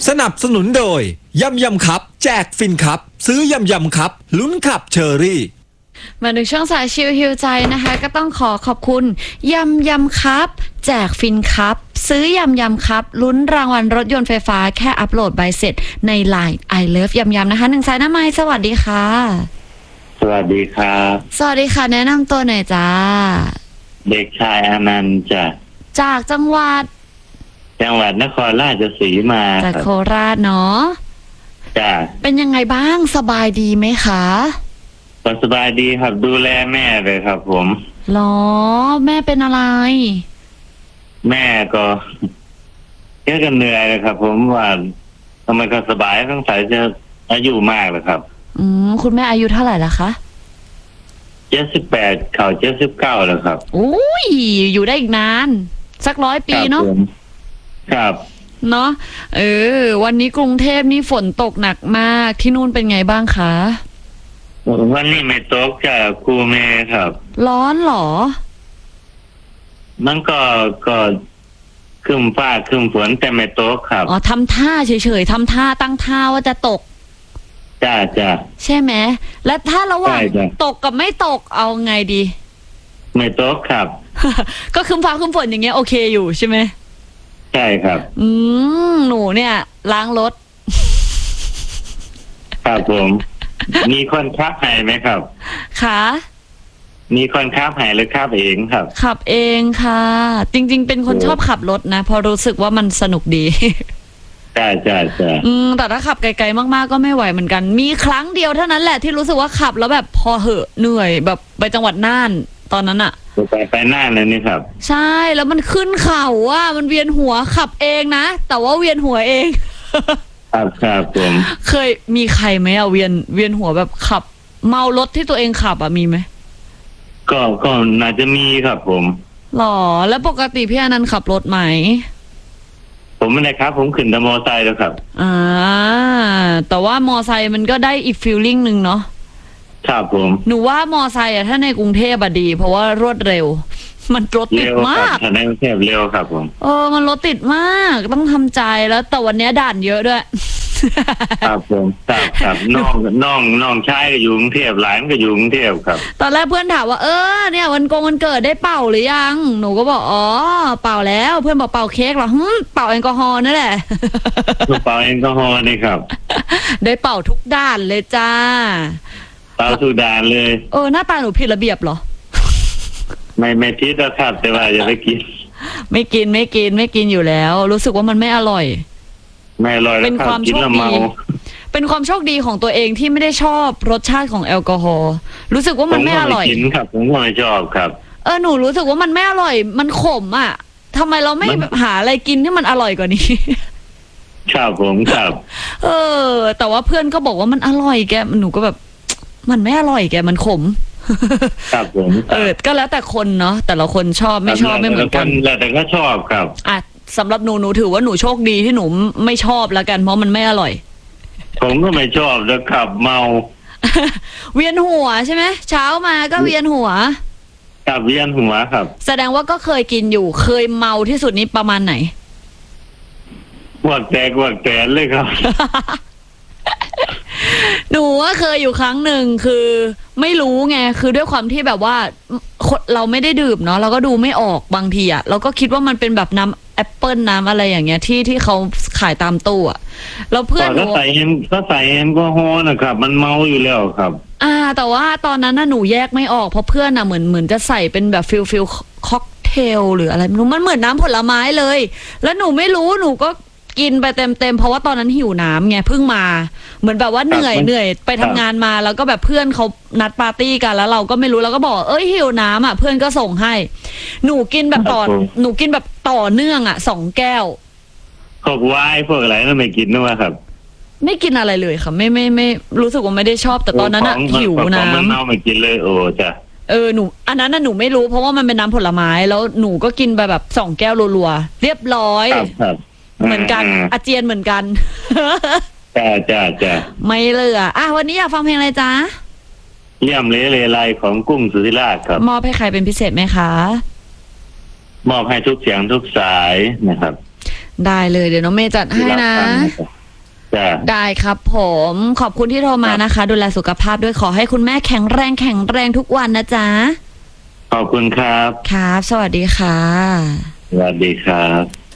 สนับสนุนโดยยำยำคับแจกฟินคับซื้อยำยำคับลุ้นขับเชอรี่มาถึงช่วงสายชิลฮิวใจนะคะก็ต้องขอบคุณยำยำคับแจกฟินคับซื้อยำยำคับลุ้นรางวัลรถยนต์ไฟฟ้าแค่อัปโหลดใบเสร็จใน LINE I Love ยำยำนะคะ1สายหน้าไม้สวัสดีค่ะสวัสดีครับสวัสดีค่ะแนะนำตัวหน่อยจ้าเด็กชายอนันต์จากจังหวัดนครราชสีมาจากโคราชเนาะจ้ะเป็นยังไงบ้างสบายดีไหมคะก็สบายดีครับดูแลแม่เลยครับผมหรอแม่เป็นอะไรแม่ก็เยอะกันเหนื่อยเลยครับผมว่าทำไมก็สบายต้องใส่จะอายุมากเลยครับคุณแม่อายุเท่าไหร่ละคะ 78เข้า79แล้วครับอุ้ยอยู่ได้อีกนานสัก100 ปีเนาะครับเนาะวันนี้กรุงเทพนี่ฝนตกหนักมากที่นู่นเป็นไงบ้างคะวันนี้ไม่ตกจ้ะครูเมย์ครับร้อนหรอมันก็ครึ้มฟ้าครึ้มฝนแต่ไม่ตกครับอ๋อทำท่าเฉยๆทำท่าตั้งท่าว่าจะตกจ้ะใช่ไหมและถ้าระหว่างตกกับไม่ตกเอาไงดีไม่ตกครับก็ครึ้มฟ้าครึ้มฝนอย่างเงี้ยโอเคอยู่ใช่ไหมใช่ครับหนูเนี่ยล้างรถครับผมมีคนขับให้ไหมครับค่ะมีคนขับให้หรือขับเองครับขับเองค่ะจริงๆเป็นคนชอบขับรถนะพอรู้สึกว่ามันสนุกดีใช่แต่ถ้าขับไกลๆมากๆก็ไม่ไหวเหมือนกันมีครั้งเดียวเท่านั้นแหละที่รู้สึกว่าขับแล้วแบบพอเหอะเหนื่อยแบบไปจังหวัดน่านตอนนั้นอะไปน่านเลยนี่ครับใช่แล้วมันขึ้นเขาอ่ะมันเวียนหัวขับเองนะแต่ว่าเวียนหัวเองครับผมเคยมีใครไหมอะเวียนหัวแบบขับเมารถที่ตัวเองขับอะมีไหมก็น่าจะมีครับผมหรอแล้วปกติพี่อนันต์ขับรถไหมผมไม่ได้ครับผมขึ้นแต่มอไซค์แล้วครับแต่ว่ามอไซค์มันก็ได้อีกฟีลลิ่งนึงเนาะครับผมหนูว่ามอไซค์อะถ้าในกรุงเทพอะดีเพราะว่ารวดเร็วมันรถติดมากในกรุงเทพเร็วครับผมมันรถติดมากต้องทำใจแล้วแต่วันนี้ด่านเยอะด้วยครับผมครับน้องชายก็อยู่กรุงเทพหลานก็อยู่กรุงเทพครับตอนแรกเพื่อนถามว่าเนี่ยวันเกิดได้เป่าหรือยังหนูก็บอกเป่าแล้วเพื่อนบอกเป่าเค้กเหรอเป่าแอลกอฮอล์นั่นแหละเป่าแอลกอฮอล์นี่ครับได้เป่าทุกด้านเลยจ้าเป่าทุกด้านเลยหน้าตาหนูผิดระเบียบเหรอไม่ผิดแล้วครับแต่ว่าอย่าไปกินไม่กินอยู่แล้วรู้สึกว่ามันไม่อร่อยไม่อร่อยเป็นความโชคดีเป็นความโชคดีของตัวเองที่ไม่ได้ชอบรสชาติของแอลกอฮอล์รู้สึกว่ามันไม่อร่อยกินครับผมไม่ชอบครับหนูรู้สึกว่ามันไม่อร่อยมันขมอ่ะทำไมเราไม่หาอะไรกินที่มันอร่อยกว่านี้ครับผมครับแต่ว่าเพื่อนก็บอกว่ามันอร่อยแกหนูก็แบบมันไม่อร่อยแกมันขมครับผมก็แล้วแต่คนเนาะแต่ละคนชอบไม่ชอบไม่เหมือนกันแล้วแต่ก็ชอบครับสำหรับหนูถือว่าหนูโชคดีที่หนูไม่ชอบแล้วกันเพราะมันไม่อร่อยผมก็ไม่ชอบแล้วขับเมาเวียนหัวใช่ไหมเช้ามาก็เวียนหัวครับเวียนหัวครับแสดงว่าก็เคยกินอยู่เคยเมาที่สุดนี้ประมาณไหนหวดแตกเลยครับหนูว่าเคยอยู่ครั้งหนึ่งคือไม่รู้ไงคือด้วยความที่แบบว่าเราไม่ได้ดื่มเนาะเราก็ดูไม่ออกบางทีอะเราก็คิดว่ามันเป็นแบบน้ำแอปเปิลน้ำอะไรอย่างเงี้ยที่เขาขายตามตู้อะแล้วเพื่อนหนูก็ใส่แอลกอฮอล์นะครับมันเมาอยู่แล้วครับแต่ว่าตอนนั้นน่ะหนูแยกไม่ออกเพราะเพื่อนน่ะเหมือนจะใส่เป็นแบบฟิลค็อกเทลหรืออะไรไม่รู้มันเหมือนน้ำผลไม้เลยแล้วหนูไม่รู้หนูก็กินไปเต็มเพราะว่าตอนนั้นหิวน้ำไงเพิ่งมาเหมือนแบบว่าเหนื่อยไปทำงานมาแล้วก็แบบเพื่อนเขานัดปาร์ตี้กันแล้วเราก็ไม่รู้เราก็บอกหิวน้ำอ่ะเพื่อนก็ส่งให้หนูกินแบบต่อเนื่องอ่ะ2 แก้วพวกไวน์พวกอะไรนั่นไม่กินด้วยครับไม่กินอะไรเลยค่ะไม่รู้สึกว่าไม่ได้ชอบแต่ตอนนั้นอ่ะหิวน้ำมันเมาไม่กินเลยจ้ะหนูอันนั้นน่ะหนูไม่รู้เพราะว่ามันเป็นน้ำผลไม้แล้วหนูก็กินไปแบบ2 แก้วรัวๆเรียบร้อยเหมือนกันอาเจียนเหมือนกันจ้าไม่เหลือวันนี้อยากฟังเพลงอะไรจ๊ะเยี่ยมเลไลของกุ้งสุธิราชครับมอบให้ใครเป็นพิเศษไหมคะมอบให้ทุกเสียงทุกสายนะครับได้เลยเดี๋ยวน้องเมย์จัดให้นะจ้ะได้ครับผมขอบคุณที่โทรมานะคะ ดูแลสุขภาพด้วยขอให้คุณแม่แข็งแรงทุกวันนะจ๊ะขอบคุณครับครับ สวัสดีค่ะสวัสดีครับ